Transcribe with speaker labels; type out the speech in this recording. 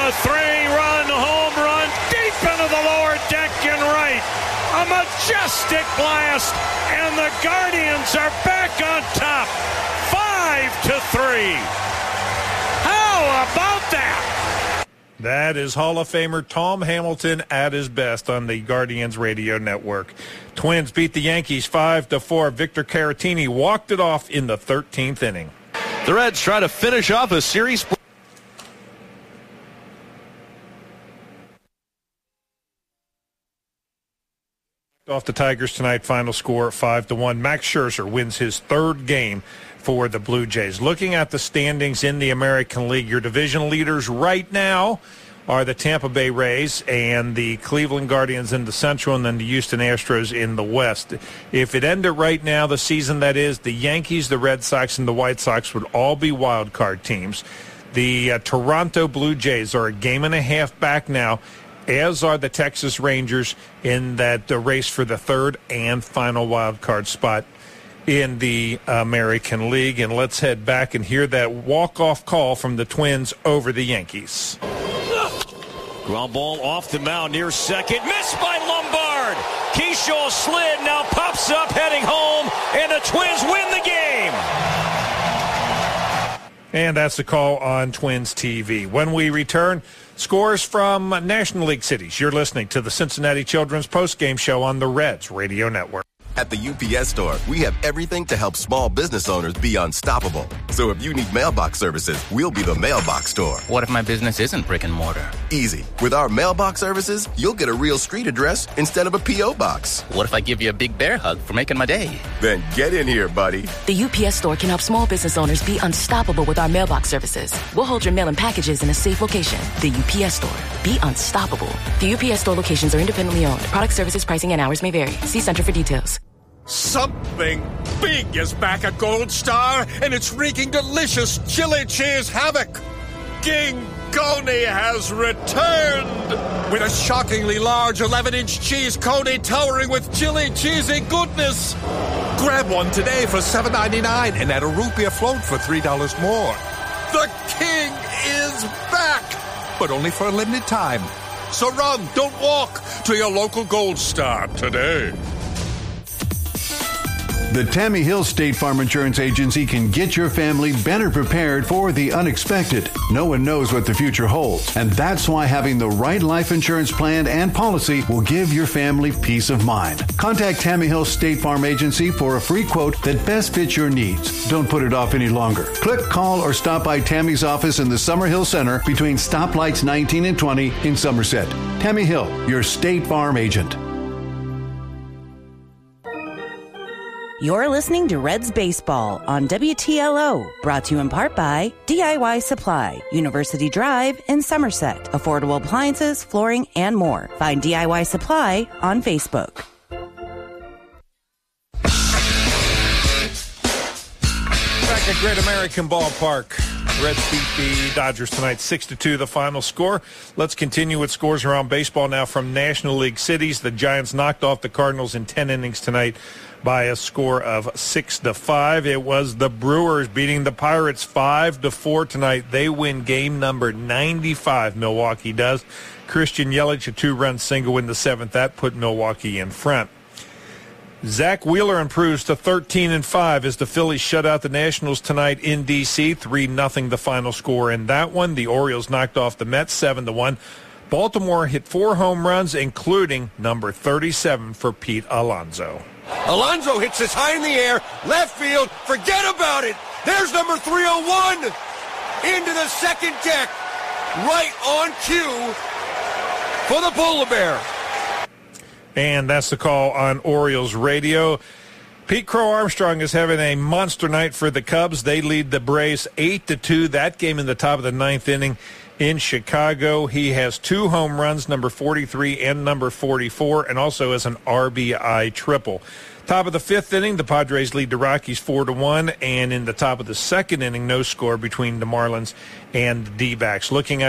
Speaker 1: a 3-run home run deep into the lower deck and right. A majestic blast, and the Guardians are back on top, 5-3. How about that?
Speaker 2: That is Hall of Famer Tom Hamilton at his best on the Guardians radio network. Twins beat the Yankees 5-4. Victor Caratini walked it off in the 13th inning.
Speaker 3: The Reds try to finish off a series.
Speaker 2: Off the Tigers tonight, final score 5-1. Max Scherzer wins his third game for the Blue Jays. Looking at the standings in the American League, your division leaders right now are the Tampa Bay Rays and the Cleveland Guardians in the Central, and then the Houston Astros in the West. If it ended right now, the season that is, the Yankees, the Red Sox, and the White Sox would all be wild card teams. The Toronto Blue Jays are a game and a half back now, as are the Texas Rangers in that race for the third and final wild card spot in the American League. And let's head back and hear that walk-off call from the Twins over the Yankees.
Speaker 1: Ground ball off the mound near second. Missed by Lombard. Keyshaw slid, now pops up heading home, and the Twins win the game.
Speaker 2: And that's the call on Twins TV. When we return, scores from National League cities. You're listening to the Cincinnati Children's Postgame Show on the Reds Radio Network.
Speaker 4: At the UPS Store, we have everything to help small business owners be unstoppable. So if you need mailbox services, we'll be the mailbox store.
Speaker 5: What if my business isn't brick and mortar?
Speaker 4: Easy. With our mailbox services, you'll get a real street address instead of a P.O. box.
Speaker 5: What if I give you a big bear hug for making my day?
Speaker 4: Then get in here, buddy.
Speaker 6: The UPS Store can help small business owners be unstoppable with our mailbox services. We'll hold your mail and packages in a safe location. The UPS Store. Be unstoppable. The UPS Store locations are independently owned. Product, services, pricing, and hours may vary. See Center for details.
Speaker 7: Something big is back at Gold Star, and it's wreaking delicious chili cheese havoc. King Coney has returned with a shockingly large 11-inch cheese coney towering with chili cheesy goodness. Grab one today for $7.99 and add a root beer float for $3 more. The king is back, but only for a limited time. So run, don't walk, to your local Gold Star today.
Speaker 8: The Tammy Hill State Farm Insurance Agency can get your family better prepared for the unexpected. No one knows what the future holds, and that's why having the right life insurance plan and policy will give your family peace of mind. Contact Tammy Hill State Farm Agency for a free quote that best fits your needs. Don't put it off any longer. Click, call, or stop by Tammy's office in the Summerhill Center between stoplights 19 and 20 in Somerset. Tammy Hill, your State Farm agent.
Speaker 9: You're listening to Reds Baseball on WTLO, brought to you in part by DIY Supply, University Drive in Somerset. Affordable appliances, flooring, and more. Find DIY Supply on Facebook.
Speaker 2: Back at Great American Ballpark. Reds beat the Dodgers tonight 6-2, the final score. Let's continue with scores around baseball now from National League cities. The Giants knocked off the Cardinals in 10 innings tonight by a score of 6-5. It was the Brewers beating the Pirates 5-4 tonight. They win game number 95, Milwaukee does. Christian Yelich, a 2-run single in the 7th. That put Milwaukee in front. Zach Wheeler improves to 13-5 as the Phillies shut out the Nationals tonight in D.C. 3-0 the final score in that one. The Orioles knocked off the Mets 7-1. Baltimore hit 4 home runs, including number 37 for Pete Alonso.
Speaker 7: Alonso hits this high in the air, left field, forget about it. There's number 301 into the second deck, right on cue for the Polar Bear.
Speaker 2: And that's the call on Orioles radio. Pete Crow Armstrong is having a monster night for the Cubs. They lead the Braves 8-2. That game in the top of the 9th inning in Chicago. He has 2 home runs, number 43 and number 44, and also has an RBI triple. Top of the 5th inning, the Padres lead the Rockies 4-1, and in the top of the 2nd inning, no score between the Marlins and the D-backs. Looking at